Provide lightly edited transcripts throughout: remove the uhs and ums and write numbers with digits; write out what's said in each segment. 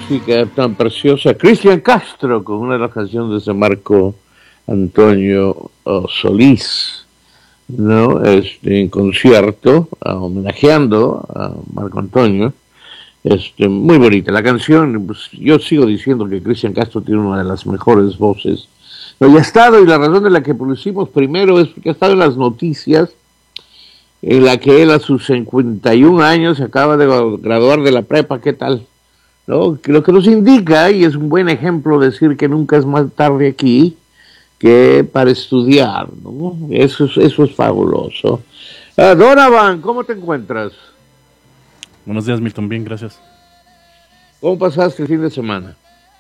música tan preciosa. Cristian Castro con una de las canciones de Marco Antonio Solís, ¿no? En concierto, homenajeando a Marco Antonio. Muy bonita la canción. Pues, yo sigo diciendo que Cristian Castro tiene una de las mejores voces. No, y ha estado, y la razón de la que pusimos primero es porque ha estado en las noticias, en la que él a sus 51 años se acaba de graduar de la prepa. ¿Qué tal? ¿No? Lo que nos indica, y es un buen ejemplo decir que nunca es más tarde aquí que para estudiar, ¿no? Eso es fabuloso. Donovan, ¿cómo te encuentras? Buenos días, Milton. Bien, gracias. ¿Cómo pasaste el fin de semana?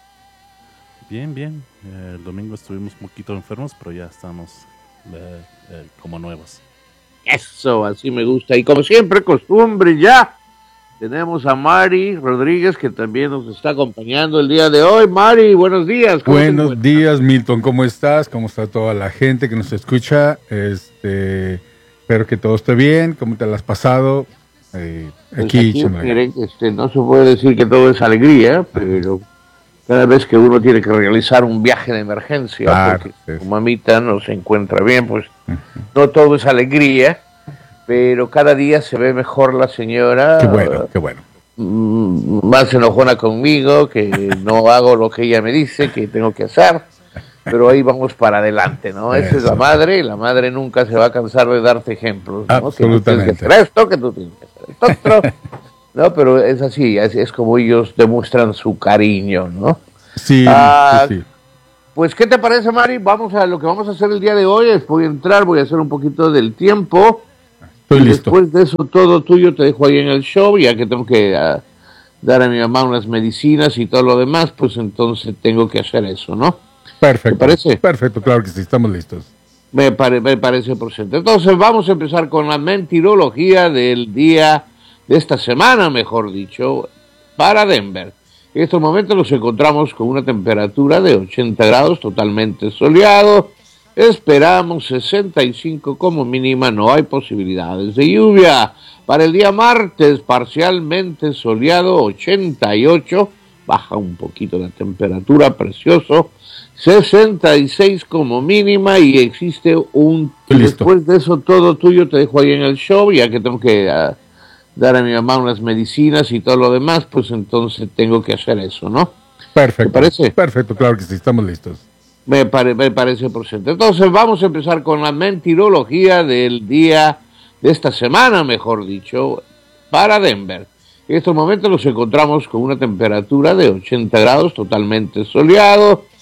Bien, bien. El domingo estuvimos un poquito enfermos, pero ya estamos como nuevos. Eso, así me gusta. Y como siempre, costumbre ya, tenemos a Mari Rodríguez, que también nos está acompañando el día de hoy. Mari, buenos días. Buenos días, Milton. ¿Cómo estás? ¿Cómo está toda la gente que nos escucha? Espero que todo esté bien. ¿Cómo te lo has pasado? Aquí no se puede decir que todo es alegría, pero cada vez que uno tiene que realizar un viaje de emergencia, claro, porque su mamita no se encuentra bien, pues no todo es alegría, pero cada día se ve mejor la señora. Qué bueno, qué bueno. Más enojona conmigo, que no hago lo que ella me dice que tengo que hacer, pero ahí vamos para adelante, ¿no? Esa es la madre, y la madre nunca se va a cansar de darte ejemplos, ¿no? Absolutamente. Que tú tienes que hacer esto, que tú tienes que hacer esto otro. No, pero es así, es como ellos demuestran su cariño, ¿no? Sí, sí. Pues, ¿qué te parece, Mari? Vamos a lo que vamos a hacer el día de hoy. Voy a hacer un poquito del tiempo. Estoy listo. Después de eso, todo tuyo te dejo ahí en el show, ya que tengo que dar a mi mamá unas medicinas y todo lo demás, pues entonces tengo que hacer eso, ¿no? Perfecto. ¿Te parece? Perfecto, claro que sí, estamos listos. Me parece por cierto. Entonces, vamos a empezar con la mentirología del día, de esta semana, mejor dicho, para Denver. En estos momentos nos encontramos con una temperatura de 80 grados, totalmente soleado. Esperamos 65 como mínima, no hay posibilidades de lluvia. Para el día martes, parcialmente soleado, 88, baja un poquito la temperatura, precioso. 66 como mínima y existe un... Listo. Después de eso, todo tuyo te dejo ahí en el show, ya que tengo que dar a mi mamá unas medicinas y todo lo demás, pues entonces tengo que hacer eso, ¿no? Perfecto. ¿Te parece? Perfecto, claro que sí, estamos listos. Me parece por cierto. Entonces vamos a empezar con la mentirología del día, de esta semana, mejor dicho, para Denver. En estos momentos nos encontramos con una temperatura de 80 grados, totalmente soleado.